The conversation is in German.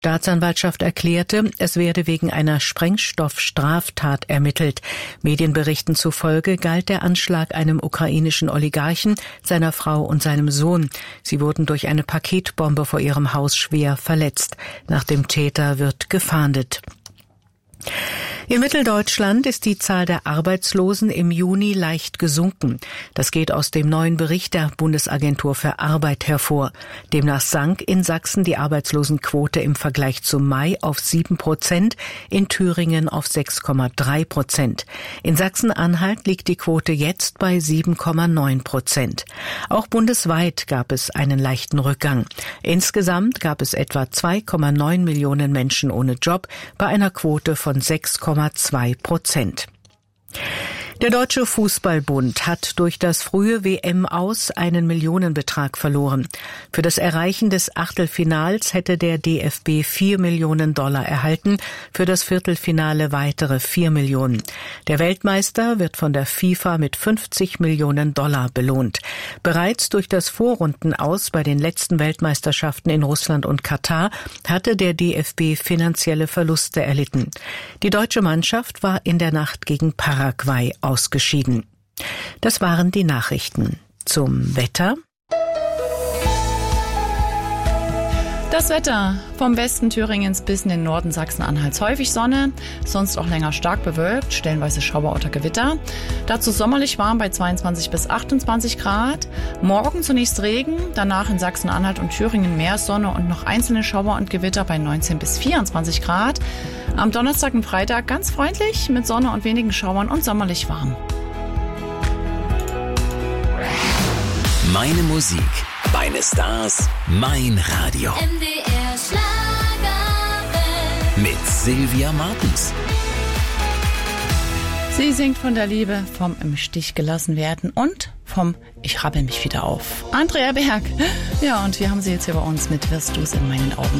Staatsanwaltschaft erklärte, es werde wegen einer Sprengstoffstraftat ermittelt. Medienberichten zufolge galt der Anschlag einem ukrainischen Oligarchen, seiner Frau und seinem Sohn. Sie wurden durch eine Paketbombe vor ihrem Haus schwer verletzt. Nach dem Täter wird gefahndet. In Mitteldeutschland ist die Zahl der Arbeitslosen im Juni leicht gesunken. Das geht aus dem neuen Bericht der Bundesagentur für Arbeit hervor. Demnach sank in Sachsen die Arbeitslosenquote im Vergleich zum Mai auf 7%, in Thüringen auf 6,3%. In Sachsen-Anhalt liegt die Quote jetzt bei 7,9%. Auch bundesweit gab es einen leichten Rückgang. Insgesamt gab es etwa 2,9 Millionen Menschen ohne Job bei einer Quote von 6,2%. Der Deutsche Fußballbund hat durch das frühe WM-Aus einen Millionenbetrag verloren. Für das Erreichen des Achtelfinals hätte der DFB $4 Millionen erhalten, für das Viertelfinale weitere 4 Millionen. Der Weltmeister wird von der FIFA mit $50 Millionen belohnt. Bereits durch das Vorrundenaus bei den letzten Weltmeisterschaften in Russland und Katar hatte der DFB finanzielle Verluste erlitten. Die deutsche Mannschaft war in der Nacht gegen Paraguay ausgeschieden. Das waren die Nachrichten. Zum Wetter. Das Wetter vom Westen Thüringens bis in den Norden Sachsen-Anhalts häufig Sonne, sonst auch länger stark bewölkt, stellenweise Schauer oder Gewitter. Dazu sommerlich warm bei 22 bis 28 Grad. Morgen zunächst Regen, danach in Sachsen-Anhalt und Thüringen mehr Sonne und noch einzelne Schauer und Gewitter bei 19 bis 24 Grad. Am Donnerstag und Freitag ganz freundlich mit Sonne und wenigen Schauern und sommerlich warm. Meine Musik, meine Stars, mein Radio. MDR Schlagerwelt. Mit Sylvia Martens. Sie singt von der Liebe, vom im Stich gelassen werden und vom Ich rabbel mich wieder auf. Andrea Berg. Ja, und wir haben sie jetzt hier bei uns mit Wirst du's in meinen Augen